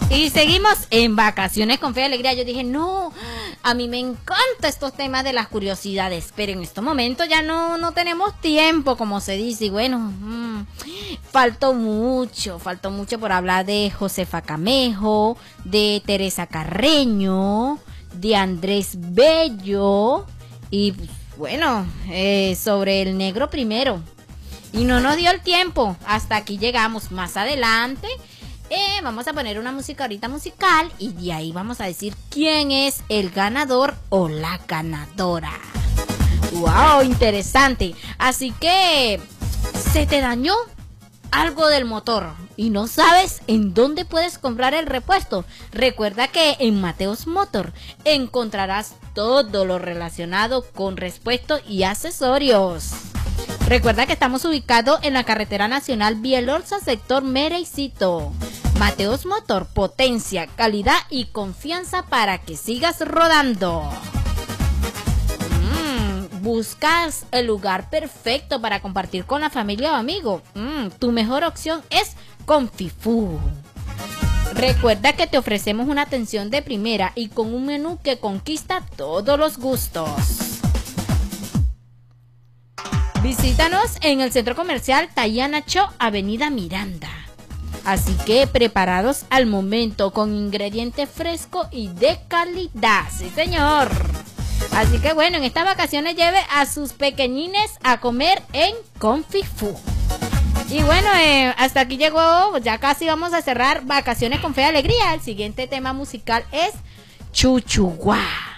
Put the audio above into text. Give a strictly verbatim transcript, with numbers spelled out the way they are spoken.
Y seguimos en Vacaciones con Fe y Alegría. Yo dije, no, a mí me encantan estos temas de las curiosidades, pero en estos momentos ya no, no tenemos tiempo, como se dice. Y bueno, mmm, faltó mucho, faltó mucho por hablar de Josefa Camejo, de Teresa Carreño, de Andrés Bello y bueno, eh, sobre el negro primero. Y no nos dio el tiempo, hasta aquí llegamos. Más adelante Eh, vamos a poner una música ahorita musical y de ahí vamos a decir quién es el ganador o la ganadora. ¡Wow! Interesante. Así que, ¿se te dañó algo del motor y no sabes en dónde puedes comprar el repuesto? Recuerda que en Mateos Motor encontrarás todo lo relacionado con repuesto y accesorios. Recuerda que estamos ubicados en la carretera nacional Bielorza, sector Merecito. Mateos Motor, potencia, calidad y confianza para que sigas rodando. Mm, ¿buscas el lugar perfecto para compartir con la familia o amigo? Mm, tu mejor opción es Confifu. Recuerda que te ofrecemos una atención de primera y con un menú que conquista todos los gustos. Visítanos en el Centro Comercial Tayana Cho, Avenida Miranda. Así que preparados al momento con ingredientes frescos y de calidad. Sí, señor. Así que bueno, en estas vacaciones lleve a sus pequeñines a comer en Confifu. Y bueno, eh, hasta aquí llegó, ya casi vamos a cerrar Vacaciones con Fe y Alegría. El siguiente tema musical es Chuchuguá.